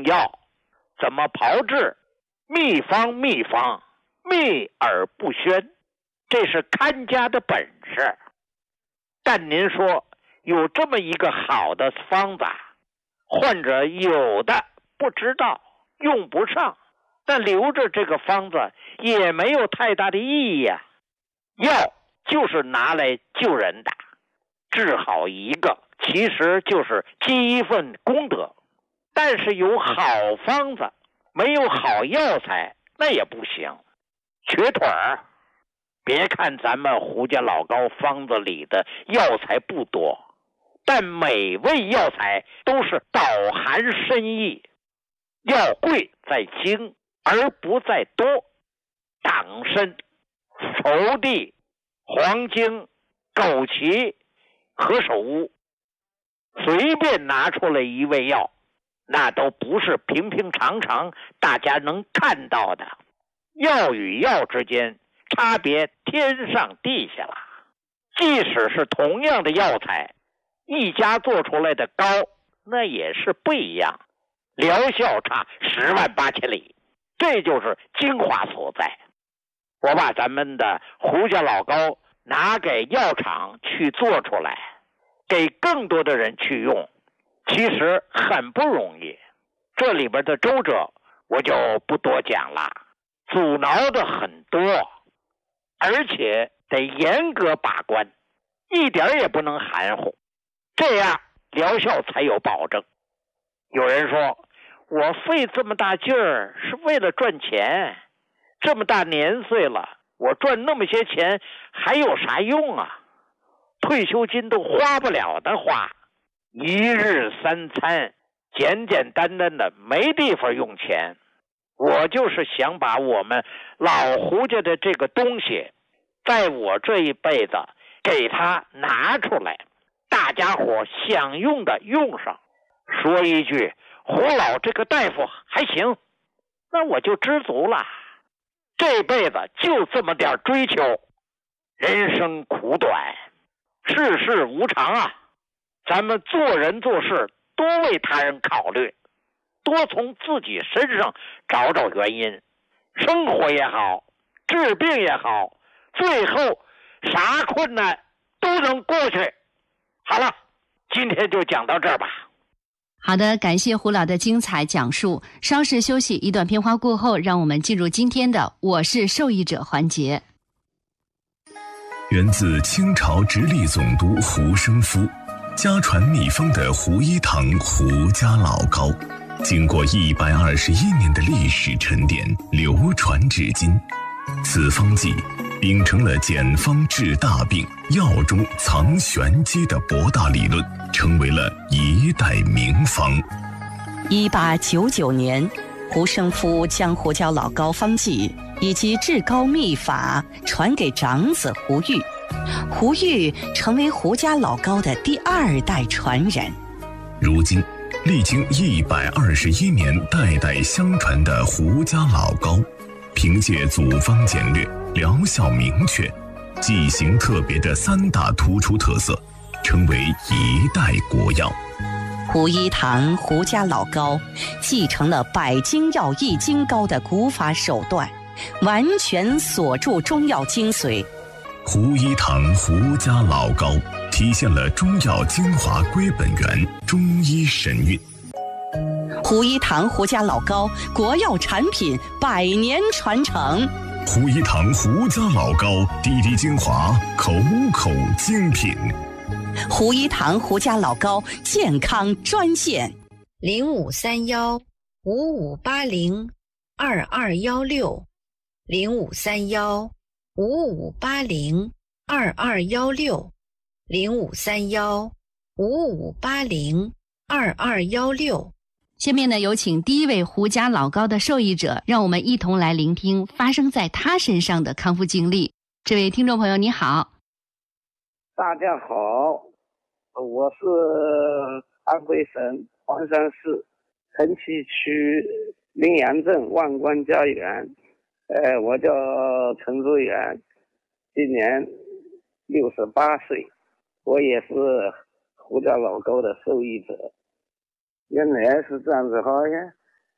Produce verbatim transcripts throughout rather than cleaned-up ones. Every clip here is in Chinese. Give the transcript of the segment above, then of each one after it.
药，怎么炮制，秘方秘方，秘而不宣，这是看家的本事。但您说有这么一个好的方子，患者有的不知道，用不上，但留着这个方子也没有太大的意义呀、啊。药就是拿来救人的，治好一个其实就是积一份功德。但是有好方子没有好药材那也不行，瘸腿儿。别看咱们胡家老高方子里的药材不多，但每味药材都是饱含深意。药贵在精而不在多，党参、熟地、黄精、枸杞、何首乌，随便拿出来一味药，那都不是平平常常大家能看到的。药与药之间差别天上地下了。即使是同样的药材，一家做出来的膏那也是不一样，疗效差十万八千里，这就是精华所在。我把咱们的胡家老膏拿给药厂去做出来，给更多的人去用，其实很不容易。这里边的周折我就不多讲了，阻挠的很多，而且得严格把关，一点也不能含糊，这样疗效才有保证。有人说我费这么大劲儿是为了赚钱，这么大年岁了，我赚那么些钱还有啥用啊？退休金都花不了的花，一日三餐简简单单的没地方用钱。我就是想把我们老胡家的这个东西在我这一辈子给他拿出来，大家伙想用的用上，说一句胡老这个大夫还行，那我就知足了。这辈子就这么点追求，人生苦短，世事无常啊，咱们做人做事多为他人考虑，多从自己身上找找原因，生活也好，治病也好，最后啥困难都能过去。好了，今天就讲到这儿吧。 好的，感谢胡老的精彩讲述。稍事休息，一段片花过后，让我们进入今天的我是受益者环节。 源自清朝直隶总督胡生夫，家传秘方的胡一堂胡家老膏，经过一百二十一年的历史沉淀，流传至今。此方剂秉承了简方治大病、药中藏玄机的博大理论，成为了一代名方。 一八九九年，胡生夫将胡家老膏方剂以及治膏秘法传给长子胡玉，胡玉成为胡家老膏的第二代传人。 如今历经一百二十一年代代相传的胡家老膏，凭借组方简略、疗效明确、剂型特别的三大突出特色，成为一代国药。 胡一堂胡家老膏继承了百精药易筋膏的古法手段，完全锁住中药精髓。 胡一堂胡家老膏体现了中药精华归本源，中医神韵。 胡一堂胡家老膏国药产品百年传承。 胡一堂胡家老膏滴滴精华，口口精品。 胡一堂胡家老膏健康专线： 零五三幺五五八零二二幺六，零五三幺五五八零二二幺六，零五三幺五五八零二二幺六。 下面呢，有请第一位胡家老膏的受益者，让我们一同来聆听发生在他身上的康复经历。这位听众朋友你好。 大家好，我是安徽省黄山市城西区临阳镇万官家园，呃，我叫陈如远，今年六十八岁，我也是胡家老膏的受益者。原来是这样子，好像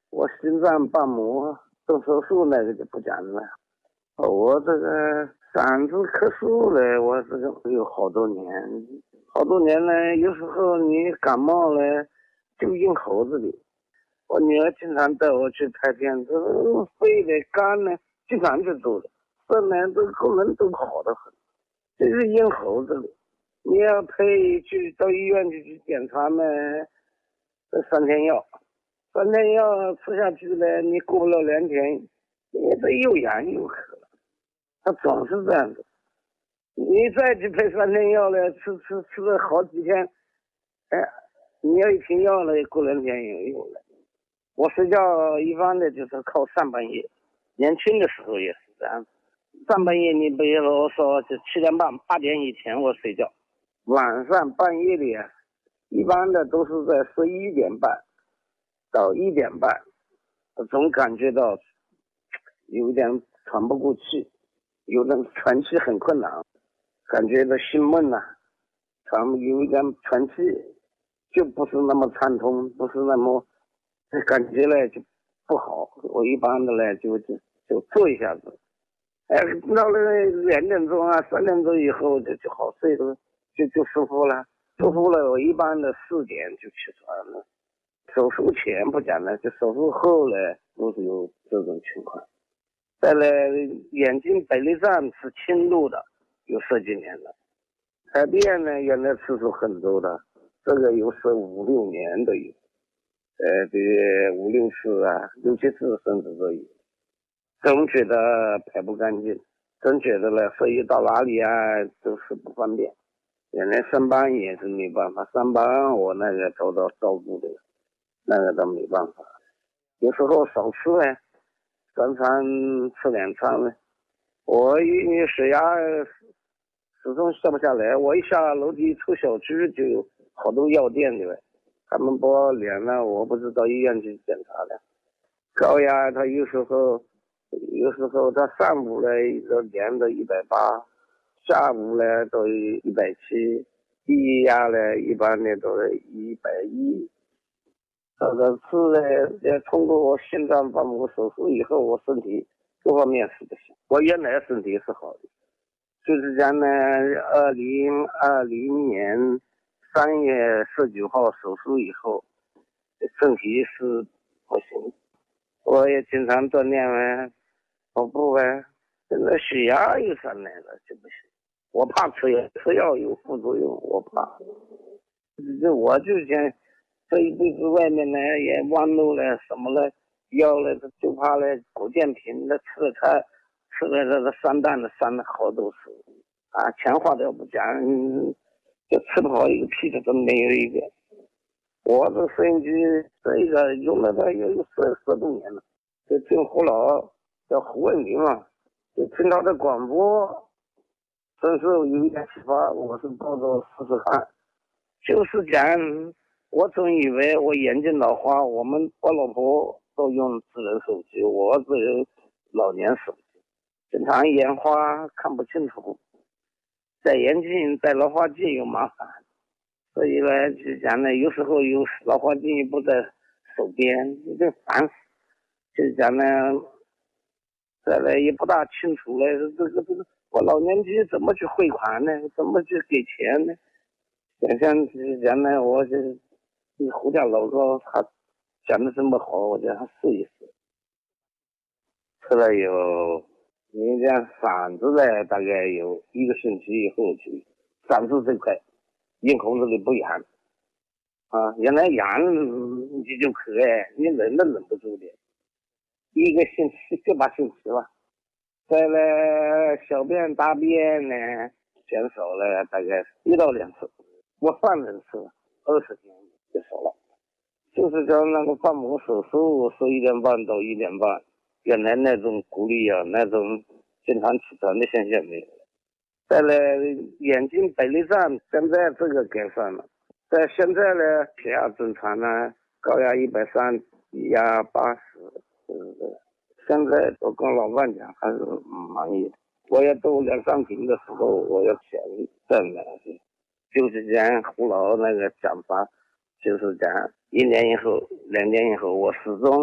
我心脏瓣膜动手术那个就不讲了。我这个嗓子咳嗽了，我这个有好多年，好多年了。有时候你感冒了，就咽喉子里。我女儿经常带我去拍片子，肺的、肝呢，经常就做的，肾呢，这个功能都好得很。这是咽喉子里，你要配去到医院去去检查呢，这三天药，三天药吃下去了，你过不了两天，你这又痒又渴了，它总是这样子。你再去配三天药了，吃吃吃了好几天，哎，你要一瓶药了，过两天又有了。我睡觉一般的就是靠上半夜，年轻的时候也是这样。上半夜你比如说就七点半八点以前我睡觉，晚上半夜里啊，一般的都是在十一点半到一点半，总感觉到有点喘不过气，有点喘气很困难，感觉到心闷呐、啊，喘有一点喘气就不是那么畅通，不是那么感觉呢就不好。我一般的呢就就就坐一下子，哎，到了两点钟啊三点钟以后就就好睡了，就就舒服了，舒服了。我一般的四点就起床了。手术前不讲了，就手术后呢都是有这种情况。再来眼睛白内障是轻度的，有十几年了。排便呢原来次数很多的，这个有十五六年都有，呃，这五六次啊，六七次甚至都有。总觉得排不干净，总觉得呢，所以到哪里啊都是不方便。原来上班也是没办法，上班我那个受到照顾的，那个都没办法。有时候少吃呢，三餐吃两餐呢。我因为血压始终下不下来，我一下楼梯出小区就有好多药店的，他们把我量了，我不是到医院去检查的。高压他有时候有时候他上午呢都量到一百八，下午呢都一百七，低压呢一般的都是一百一。这个是呢，也通过我心脏瓣膜手术以后，我身体各方面是不行。我原来身体是好的，就是讲呢，二零二零年三月十九号手术以后，身体是不行。我也经常锻炼呗，跑步呗，现在血压又上来了就不行。我怕吃药，吃药有副作用，我怕。这我就想这一辈子外面呢也弯路了什么了，药了就怕了谷健平的吃了它吃了这个三蛋的伤了好多次啊，钱花都不讲，就吃不好一个屁的都没有一个。我这摄影机这个用了它有十十多年了，就听胡老叫胡文林嘛，就听他的广播，真是有一点启发，我是抱着试试看。就是讲，我总以为我眼睛老花，我们我老婆都用智能手机，我只有老年手机，经常眼花看不清楚，戴眼镜戴老花镜又麻烦。所以呢，就讲呢，有时候有老花镜也不在手边，就烦死。就讲呢，再来也不大清楚了，这个这个，我老年机怎么去汇款呢？怎么去给钱呢？想想就讲呢，我就你胡家老高他讲的这么好，我叫他试一试。吃了有，你讲嗓子呢，大概有一个星期以后就嗓子这块。咽喉子里不痒啊，原来痒你就渴哎，你忍都忍不住的，一个星期就把星期了。再来小便大便呢减少了大概一到两次，我上人次二十天就少了。就是叫那个瓣膜手术十一点半到一点半，原来那种鼓励啊，那种经常起床的现象没有。再来眼睛白内障，现在这个改善了。在现在呢，血压正常呢，高压一百三，低压八十，嗯，现在我跟老伴讲还是满意的。我要都两三瓶的时候，我要想再买，就是讲胡老那个讲法，就是讲一年以后、两年以后，我始终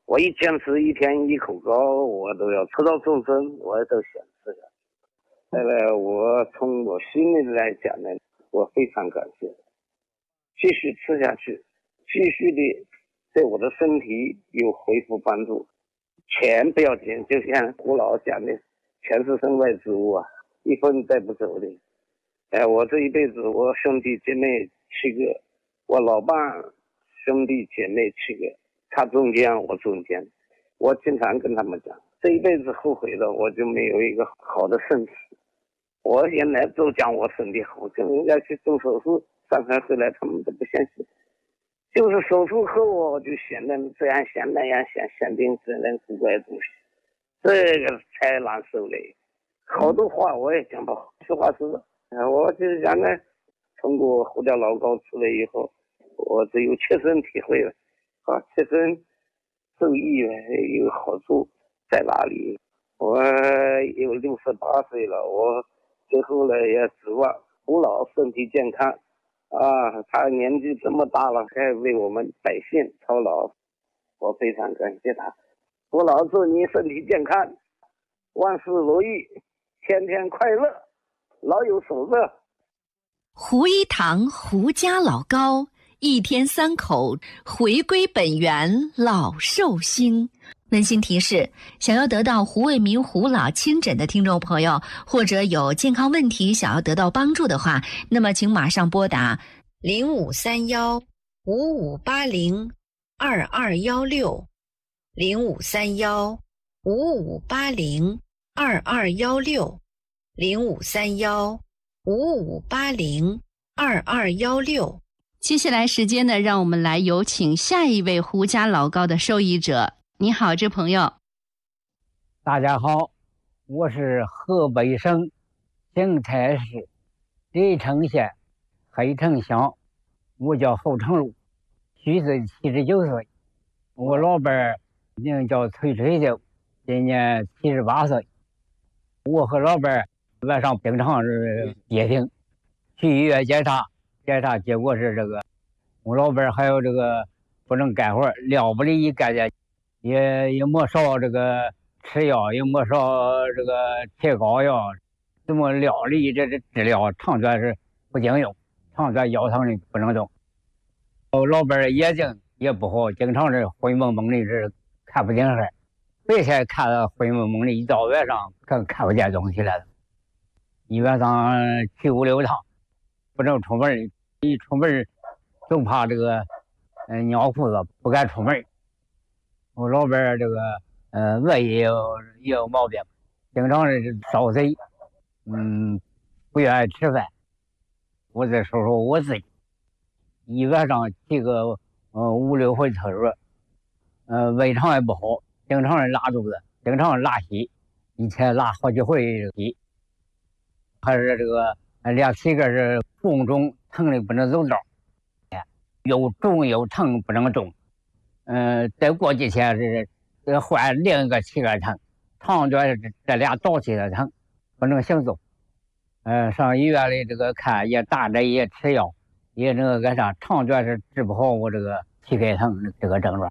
我一坚持一天一口糕，我都要吃到终身，我都想吃下。再来，我从我心里来讲呢，我非常感谢，继续吃下去，继续的对我的身体有恢复帮助。钱不要紧，就像胡老讲的，钱是身外之物啊，一分带不走的。哎，我这一辈子，我兄弟姐妹七个，我老伴兄弟姐妹七个，他中间，我中间。我经常跟他们讲，这一辈子后悔了，我就没有一个好的身体。我原来都讲我身体好，跟人家去做手术，上海回来他们都不相信。就是手术后我就想的这样想那样想，想定这人古怪东西，这个才难受嘞。好多话我也讲不好，实话实说。我就是讲呢，通过胡椒老膏吃了以后，我只有切身体会了，啊，切身受益有好处在哪里？我有六十八岁了，我最后呢也指望胡老身体健康，啊，他年纪这么大了，还为我们百姓操劳，我非常感谢他。胡老祝你身体健康，万事如意，天天快乐，老有所乐。 胡一堂胡家老膏，一天三口，回归本源，老寿星。温馨提示：想要得到胡卫民胡老亲诊的听众朋友，或者有健康问题想要得到帮助的话，那么请马上拨打零五三幺五五八零二二幺六，零五三幺五五八零二二幺六，零五三幺五五八零二二幺六。 接下来时间呢，让我们来有请下一位胡家老膏的受益者。你好，这朋友。 大家好，我是河北省邢台市黎城县黑城乡，我叫侯成禄，虚岁七十九岁。我老伴儿名叫崔水秀，今年七十八岁。我和老伴儿晚上经常是接听，去医院检查，检查结果是这个，我老伴儿还有这个不能干活，料不里一干的。也也没少这个吃药，也没少这个贴膏药，怎么料理这这治疗长短是不经用，长短腰疼的不能动。我老伴儿眼睛也不好，经常是灰蒙蒙的，是看不见事。白天看了灰蒙蒙的，一到晚上更看不见东西了。一晚上去五六趟，不能出门，一出门总怕这个嗯、呃、尿裤子，不敢出门。我老伴儿这个呃胃也有也有毛病，经常是烧嘴，嗯，不愿意吃饭。我再说说我自己，一晚上去个呃五六回厕所，呃胃肠也不好，经常是拉肚子，经常是拉稀，一天拉好几回稀。还是这个两膝盖是红肿，疼的不能走道，又肿又疼不能动。嗯、呃，再过几天是呃换另一个膝盖疼，长短这俩倒起的疼，不能行走。呃，上医院里这个看也打着也吃药，也那个干啥，长短是治不好我这个膝盖疼这个症状。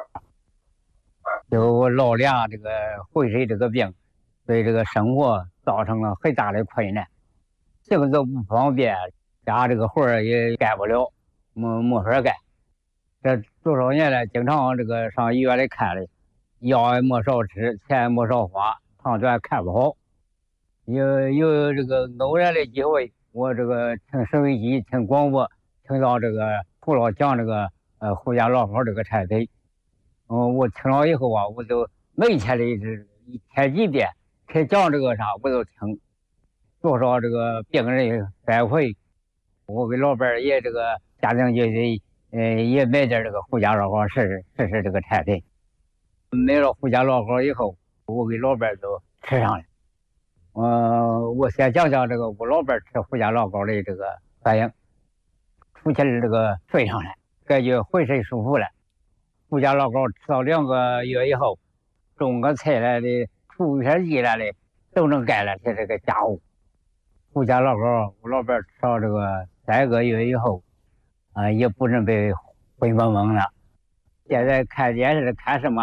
就我老俩这个浑身这个病，对这个生活造成了很大的困难，行走不方便，家这个活儿也干不了，没没法干。这多少年来，经常这个上医院里看的，药也没少吃，钱也没少花，长短看不好。有有这个偶然的机会，我这个听收音机、听广播，听到这个胡老讲这个呃胡家老好这个产品，嗯、呃，我听了以后啊，我就每天的是一天几遍，他讲这个啥我都听，多少这个病人反馈，我给老伴儿也这个家庭就得。呃，也买点这个胡家老好试试试试这个产品。买了胡家老好以后，我给老伴儿都吃上了。呃，我先讲讲这个我老伴儿吃胡家老好的这个反应。出去这个睡上来，感觉浑身舒服了。胡家老好吃到两个月以后，种个菜来的，除片剂来的，都能干了他这个家务。胡家老好，我老伴儿吃到这个三个月以后。啊、呃，也不能被灰蒙蒙了。现在看电视看什么？